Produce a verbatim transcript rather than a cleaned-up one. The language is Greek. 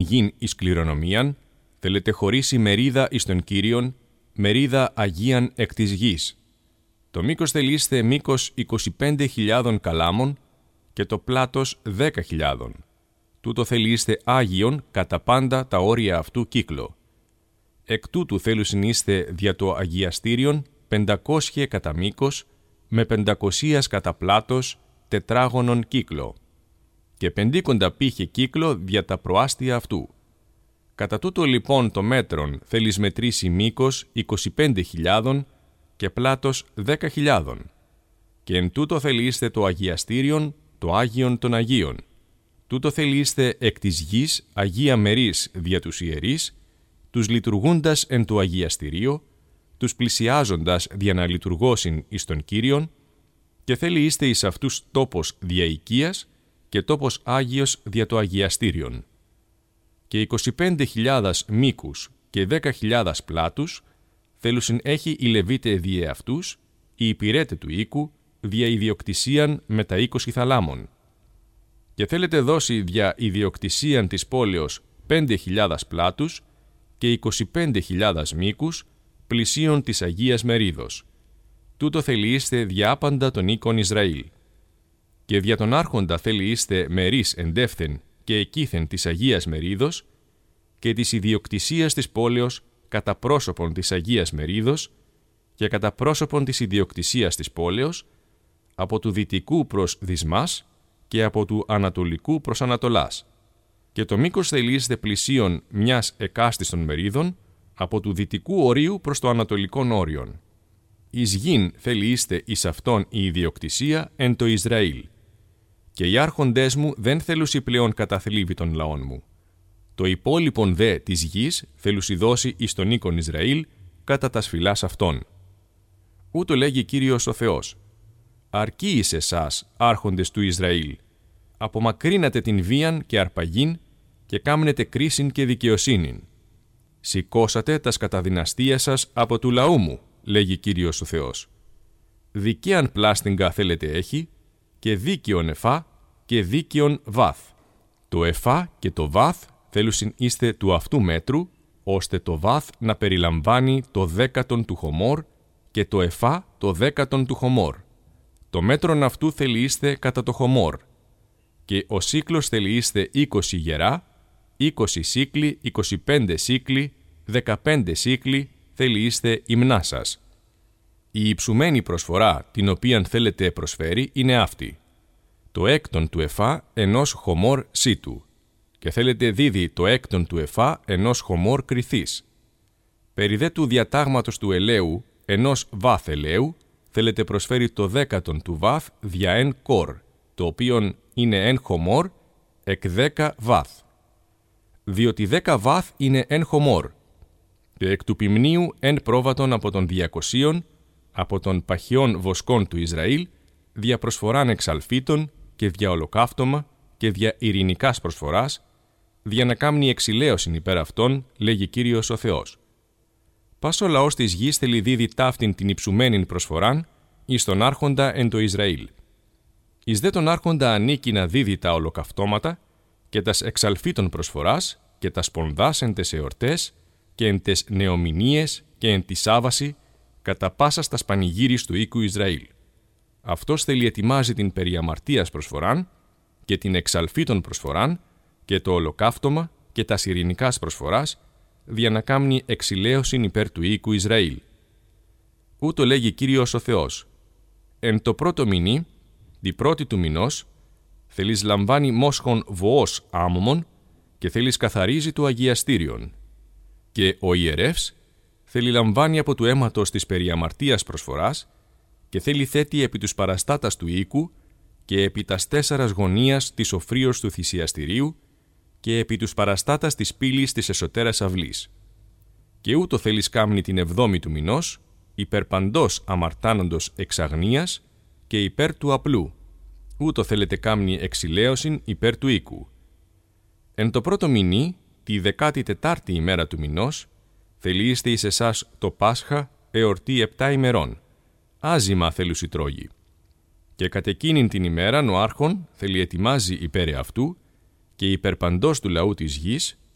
γην εις κληρονομίαν, θέλετε χωρίσει μερίδα εις τον Κύριον, μερίδα αγίαν εκ της γης. Το μήκος θελείστε μήκος είκοσι πέντε χιλιάδων καλάμων και το πλάτος δέκα χιλιάδων. Τούτο θελείστε άγιον κατά πάντα τα όρια αυτού κύκλο. Εκ τούτου θέλουσιν είστε δια το αγιαστήριον πεντακόσια κατά μήκος, με πεντακοσίας κατά πλάτος, τετράγωνον κύκλο. Και πεντήκοντα πύχε κύκλο δια τα προάστια αυτού. Κατά τούτο λοιπόν το μέτρον θέλεις μετρήσει μήκος είκοσι πέντε χιλιάδων και πλάτος δέκα χιλιάδων. Και εν τούτο θελείστε το αγιαστήριον, το Άγιον των Αγίων. Τούτο θελείστε εκ της γης αγία μερίς δια τους ιερείς, τους λειτουργούντας εν το αγιαστηρίο, τους πλησιάζοντας δια να λειτουργώσιν εις τον Κύριον, και θέλει είστε εις αυτούς τόπος δια οικίας και τόπος Άγιος δια το αγιαστήριον. Και είκοσι πέντε χιλιάδες μήκους και δέκα χιλιάδες πλάτους θέλουσιν έχει οι Λεβίτε δια αυτούς, οι υπηρέτε του οίκου, δια ιδιοκτησίαν με τα είκοσι θαλάμων. Και θέλετε δώσει δια ιδιοκτησίαν της πόλεως πέντε χιλιάδες πλάτους και είκοσι πέντε χιλιάδες μήκους, πλησίον της Αγίας Μερίδος. Τούτο θέλει είστε δια άπαντα των οίκων Ισραήλ. Και δια τον άρχοντα θέλει είστε μερίς εντεύθεν και εκείθεν της Αγίας Μερίδος και της ιδιοκτησίας της πόλεως κατά πρόσωπον της Αγίας Μερίδος και κατά πρόσωπον της ιδιοκτησίας της πόλεως, από του δυτικού προς Δυσμάς και από του ανατολικού προς Ανατολάς. Και το μήκος θελείστε πλησίον μιας εκάστιστον μερίδων, από του δυτικού ορίου προς το ανατολικών όριον. Εις γην θελείστε εις αυτόν η ιδιοκτησία εν το Ισραήλ. Και οι άρχοντές μου δεν θέλουσι πλέον καταθλίβει των λαών μου. Το υπόλοιπον δε της γης θέλουσι δώσει εις τον οίκον Ισραήλ κατά τα σφυλάς αυτών. Ούτω λέγει Κύριος ο Θεός. Αρκεί εις εσάς, άρχοντες του Ισραήλ, απομακρύνατε την βίαν και αρπαγήν και κάμνετε κρίσιν και δικαιοσύνην. Σηκώσατε τας καταδυναστία σας από του λαού μου, λέγει Κύριος ο Θεός. Δικαίαν πλάστιγγα θέλετε έχει, και δίκαιον εφά και δίκαιον βάθ. Το εφά και το βάθ θέλουσιν είστε του αυτού μέτρου, ώστε το βάθ να περιλαμβάνει το δέκατον του χωμόρ και το εφά το δέκατον του χωμόρ. Το μέτρον αυτού θέλει είστε κατά το χωμόρ. Και ο σύκλος θέλει είστε είκοσι γερά, είκοσι σύκλοι, είκοσι πέντε σύκλοι, δεκαπέντε σύκλοι θέλει είστε υμνά σας. Η υψουμένη προσφορά την οποίαν θέλετε προσφέρει είναι αυτή. Το έκτον του εφά ενός χωμόρ σίτου και θέλετε δίδει το έκτον του εφά ενός χωμόρ κρυθής. Περί δε του διατάγματος του ελαίου ενός βάθ ελαίου θέλετε προσφέρει το δέκατον του βάθ δια εν κορ, το οποίον είναι εν χωμόρ εκ δέκα βάθ. Διότι δέκα βάθ είναι εν χωμόρ και εκ του ποιμνίου εν πρόβατον από των διακοσίων, από των παχιών βοσκών του Ισραήλ, δια προσφοράν εξαλφίτων και δια ολοκαύτωμα και δια ειρηνικάς προσφοράς, δια να κάμνει εξηλαίωσιν υπέρ αυτών, λέγει Κύριος ο Θεός. Πας ο λαός της γης θέλει δίδει ταύτην την υψουμένην προσφοράν, εις τον άρχοντα εν το Ισραήλ. Εις δε τον άρχοντα ανήκει να δίδει τα ολοκαυτώματα και τας εξαλφίτων προσφοράς και τας πονδάς εν τες εορτές και εν τες νεομηνίες και εν τη Σάββαση, κατά πάσα στα πανηγύρις του οίκου Ισραήλ. Αυτός θέλει ετοιμάζει την περί αμαρτίας προσφοράν και την εξαλφίτων προσφοράν και το ολοκαύτωμα και τας ειρηνικάς προσφοράς, δια να κάμνει εξηλαίωσιν υπέρ του οίκου Ισραήλ. Ούτω λέγει Κύριος ο Θεός. Εν το πρώτο μηνύ, τη πρώτη του μηνός, θέλεις λαμβάνει μόσχον βοός άμωμον και θέλεις καθαρίζει το αγιαστήριον. Και ο ιερεύς θέλει λαμβάνει από του αίματος της περί αμαρτίας προσφοράς και θέλει θέτει επί τους παραστάτας του οίκου και επί τας τέσσερας γωνίας της οφρίως του θυσιαστηρίου και επί τους παραστάτας της πύλης της εσωτέρας αυλής. Και ούτω θέλεις κάμνει την εβδόμη του μηνός, υπέρ παντός αμαρτάνοντος εξ αγνίας και υπέρ του απλού. Ούτω θέλετε κάμνει εξηλαίωσιν υπέρ του οίκου. Εν το πρώτο μηνύ, τη δεκάτη τετάρτη ημέρα του μηνός, θελείστε εις εσάς το Πάσχα εορτή επτά ημερών. Άζημα θέλουσι τρώγει. Και κατ' εκείνην την ημέραν ο άρχον θέλει ετοιμάζει υπέρ αυτού και υπέρ παντός του λαού της γης